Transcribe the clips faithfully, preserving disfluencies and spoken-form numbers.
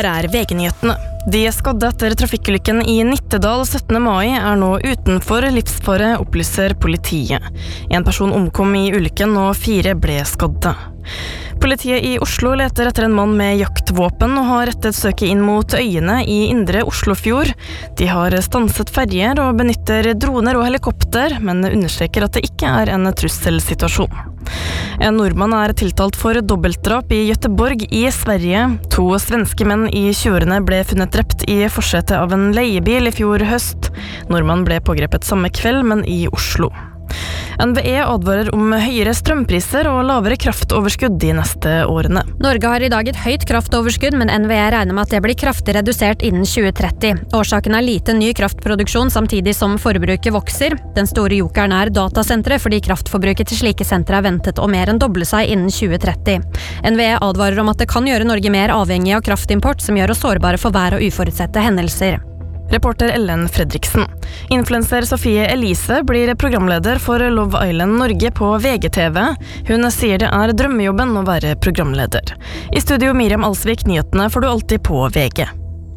her er V G-nyhetene. De skadde etter trafikkulykken i Nittedal syttende mai er nå utenfor livsfare, opplyser politiet. En person omkom i ulykken og fire ble skadde. Politiet i Oslo leter etter en mann med jaktvåpen og har rettet søket inn mot øyene i indre Oslofjord. De har stanset ferjer og benytter droner og helikopter, men understreker at det ikke er en trusselsituasjon. En nordmann er tiltalt for dobbeltdrap i Göteborg i Sverige. To svenske menn i tjueårene ble funnet drept i forsetet av en leiebil i fjor høst. Nordmannen ble pågrepet samme kveld, men i Oslo. N V E advarer om høyere strømpriser og lavere kraftoverskudd de neste årene. Norge har i dag et høyt kraftoverskudd, men N V E regner med at det blir kraftig redusert innen tjue tretti. Årsaken er lite ny kraftproduksjon samtidig som forbruket vokser. Den store jokeren er datasentre, fordi kraftforbruket til slike sentre er ventet å mer enn doble seg innen tjue tretti. N V E advarer om at det kan gjøre Norge mer avhengig av kraftimport, som gjør oss sårbare for vær og uforutsette hendelser. Reporter Ellen Fredriksen. Influencer Sofie Elise blir programleder for Love Island Norge på V G T V. Hun sier det er drømmejobben å være programleder. I studio Miriam Alsvik, nyhetene får du alltid på V G.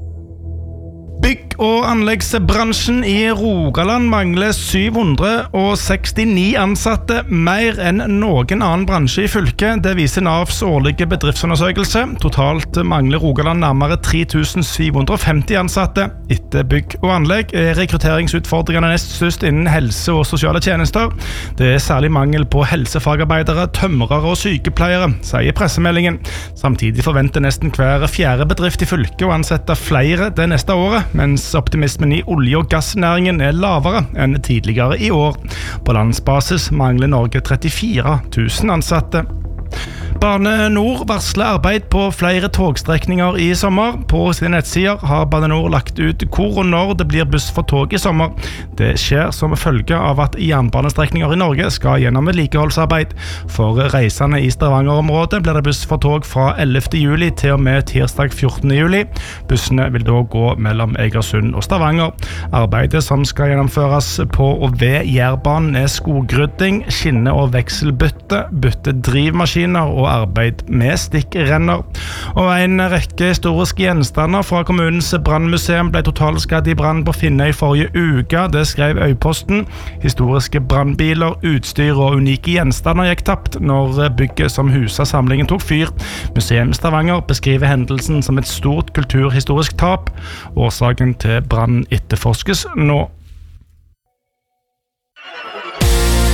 Bygg- og anleggsbransjen i Rogaland mangler syv hundre sekstini ansatte, mer enn noen annen bransje i fylket. Det viser Navs årlige bedriftsundersøkelse. Totalt mangler Rogaland nærmere tre tusen syv hundre femti ansatte. Etter bygg og anlegg er rekrutteringsutfordringene nest størst innen helse og sosiale tjenester. Det er særlig mangel på helsefagarbeidere, tømrere og sykepleiere, sier pressemeldingen. Samtidig forventer nesten hver fjerde bedrift i fylket å ansette flere det neste året, mens optimismen i olje- og gassnæringen er lavere enn tidligere i år. På landsbasis mangler Norge trettifire tusen ansatte. Bane Nor varsler arbeid på flere togstrekninger i sommer. På sine nettsider har Bane Nor lagt ut hvor og når det blir buss for tog i sommer. Det skjer som følge av at jernbanestrekninger i Norge skal gjennom vedlikeholdsarbeid. For reisende i Stavanger-området blir det buss for tog fra ellevte juli til og med tirsdag fjortende juli. Bussene vil da gå mellom Egersund og Stavanger. Arbeidet som skal gjennomføres på og ved Jærbanen er skogrydding, skinne- og vekselbytte, bytte drivmaskiner og arbeid med stikkrenner. Og en rekke historiske gjenstander fra kommunens brannmuseum ble totalskadd i brann på Finnøy forrige uke. Det skrev Øyposten. Historiske brannbiler, utstyr og unike gjenstander gikk tapt når bygget som huset samlingen tok fyr. Museum Stavanger beskriver hendelsen som et stort kulturhistorisk tap. Årsaken til brannen etterforskes nå.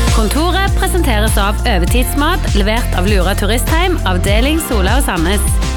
Kontoret presenteres av Øvetidsmat, levert av Lura Turistheim, avdeling Sola og Sandnes.